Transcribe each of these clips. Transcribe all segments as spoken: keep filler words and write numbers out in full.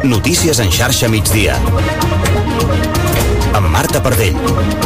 Notícies en xarxa migdia. Amb Marta Pardell.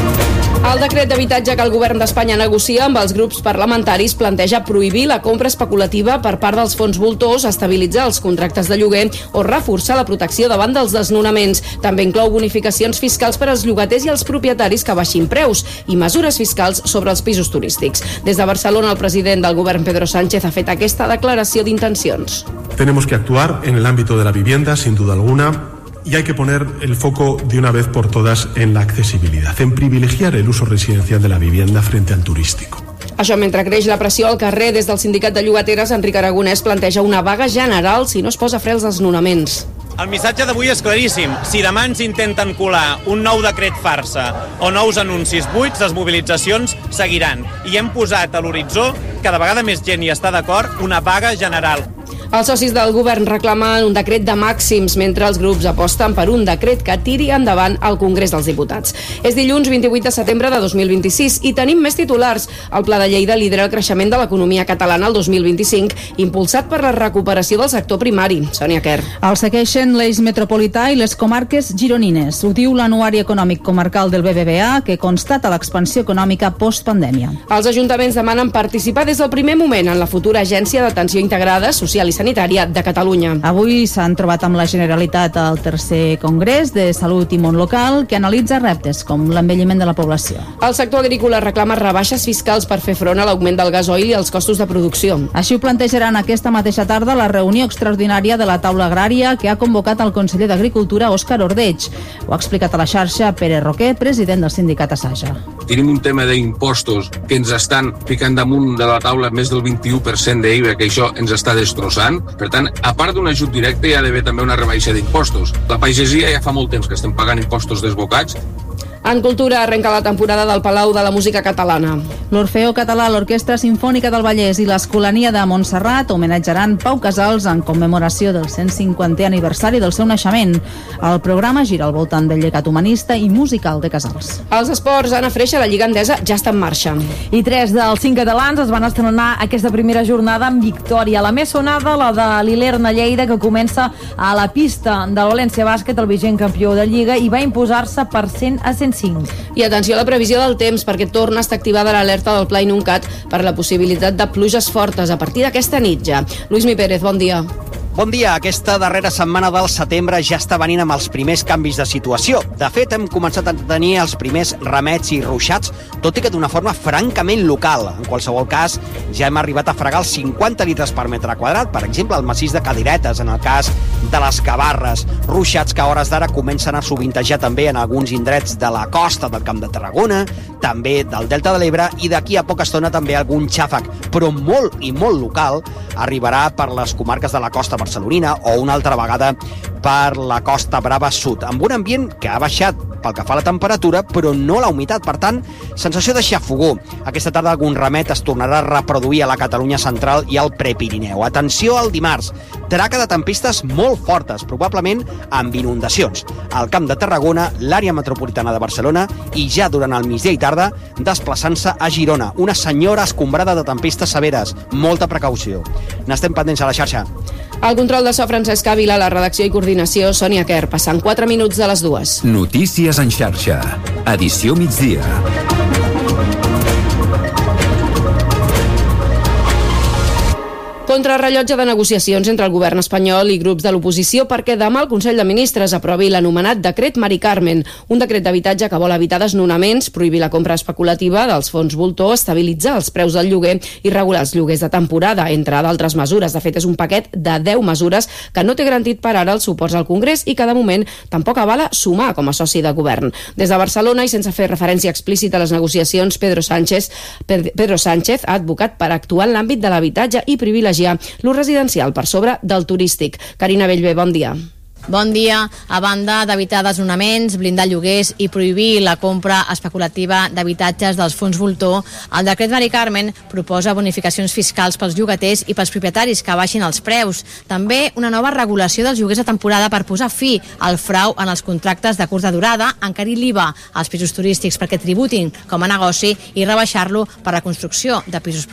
El decret d'habitatge que el govern d'Espanya negocia amb els grups parlamentaris planteja prohibir la compra especulativa per part dels fons voltors, estabilitzar els contractes de lloguer o reforçar la protecció davant dels desnonaments. També inclou bonificacions fiscals per als llogaters i als propietaris que baixin preus i mesures fiscals sobre els pisos turístics. Des de Barcelona, el president del govern, Pedro Sánchez, ha fet aquesta declaració d'intencions. Tenemos que actuar en el ámbito de la vivienda, sin duda alguna. Y hay que poner el foco de una vez por todas en la accesibilidad, en privilegiar el uso residencial de la vivienda frente al turístico. Això mentre creix la pressió al carrer, des del sindicat de llogateres, Enric Aragonès planteja una vaga general si no es posa fre als desnonaments. El missatge d'avui és claríssim. Si demà ens intenten colar un nou decret farsa o nous anuncis buits, les mobilitzacions seguiran. I hem posat a l'horitzó, cada vegada més gent hi està d'acord, una vaga general. Els socis del govern reclamen un decret de màxims, mentre els grups aposten per un decret que tiri endavant al Congrés dels Diputats. És dilluns vint-i-vuit de setembre de dos mil vint-i-sis i tenim més titulars. El Pla de Lleida lidera el creixement de l'economia catalana el dos mil vint-i-cinc, impulsat per la recuperació del sector primari. Sònia Quer. El segueixen l'eix metropolità i les comarques gironines. Ho diu l'Anuari Econòmic Comarcal del B B V A, que constata l'expansió econòmica postpandèmia. Els ajuntaments demanen participar des del primer moment en la futura Agència d'Atenció Integrada Social i Sanitària de Catalunya. Avui s'han trobat amb la Generalitat al tercer Congrés de Salut i Món Local, que analitza reptes com l'envelliment de la població. El sector agrícola reclama rebaixes fiscals per fer front a l'augment del gasoil i els costos de producció. Així ho plantejaran aquesta mateixa tarda la reunió extraordinària de la taula agrària que ha convocat el conseller d'Agricultura, Òscar Ordeig. Ho ha explicat a la xarxa Pere Roquer, president del sindicat Asaja. Tenim un tema d'impostos que ens estan ficant damunt de la taula més del vint-i-u per cent d'I V A, que això ens està destrossant. Per tant, a part d'un ajut directe, hi ha d'haver també una rebaixa d'impostos. La pagesia ja fa molt temps que estem pagant impostos desbocats. En cultura arrenca la temporada del Palau de la Música Catalana. L'Orfeó Català, l'Orquestra Simfònica del Vallès i l'Escolania de Montserrat homenatjaran Pau Casals en commemoració del cent cinquantè aniversari del seu naixement. El programa gira al voltant del llegat humanista i musical de Casals. Els esports, Anna Freixa, la Lliga Endesa ja està en marxa. I tres dels cinc catalans es van estrenar aquesta primera jornada amb victòria. La més sonada, la de l'Ilerna Lleida, que comença a la pista del València Bàsquet, el vigent campió de Lliga, i va imposar-se per cent a cent cinc. I atenció a la previsió del temps, perquè torna a estar activada l'alerta del Pla Inuncat per la possibilitat de pluges fortes a partir d'aquesta nit ja. Luismi Pérez, bon dia. Bon dia. Aquesta darrera setmana del setembre ja està venint amb els primers canvis de situació. De fet, hem començat a tenir els primers remets i ruixats, tot i que d'una forma francament local. En qualsevol cas, ja hem arribat a fregar els cinquanta litres per metre quadrat, per exemple, al massís de Cadiretes, en el cas de les Gavarres. Ruixats que a hores d'ara comencen a sovintejar també en alguns indrets de la costa del Camp de Tarragona, també del Delta de l'Ebre, i d'aquí a poca estona també algun xàfec, però molt i molt local, arribarà per les comarques de la costa barcelonina o una altra vegada per la Costa Brava Sud, amb un ambient que ha baixat pel que fa a la temperatura, però no la humitat. Per tant, sensació de xafogó. Aquesta tarda algun remet es tornarà a reproduir a la Catalunya central i al Prepirineu. Atenció al dimarts. Traca de tempistes molt fortes, probablement amb inundacions. Al Camp de Tarragona, l'àrea metropolitana de Barcelona i ja durant el migdia i tarda desplaçant-se a Girona. Una senyora escombrada de tempestes severes. Molta precaució. N'estem pendents a la xarxa. Al control de so, Francesc Ávila, la redacció i coordinació, Sònia Quer, passant quatre minuts de les dues. Notícies en xarxa. Edició migdia. Contrarrellotge de negociacions entre el govern espanyol i grups de l'oposició perquè demà el Consell de Ministres aprovi l'anomenat decret Mari Carmen, un decret d'habitatge que vol evitar desnonaments, prohibir la compra especulativa dels fons voltor, estabilitzar els preus del lloguer i regular els lloguers de temporada, entre d'altres mesures. De fet, és un paquet de deu mesures que no té garantit per ara els suports al Congrés i que de moment tampoc avala sumar com a soci de govern. Des de Barcelona, i sense fer referència explícita a les negociacions, Pedro Sánchez, Pedro Sánchez ha advocat per actuar en l'àmbit de l'habitatge i privilegiar l'ús residencial per sobre del turístic. Carina Bellver, bon dia. Bon dia. A banda d'evitar desnonaments, blindar lloguers i prohibir la compra especulativa d'habitatges dels fons voltor, el decret Mari Carmen proposa bonificacions fiscals pels llogaters i pels propietaris que baixin els preus. També una nova regulació dels lloguers de temporada per posar fi al frau en els contractes de curta durada, encarir l'I V A als pisos turístics perquè tributin com a negoci i rebaixar-lo per la construcció de pisos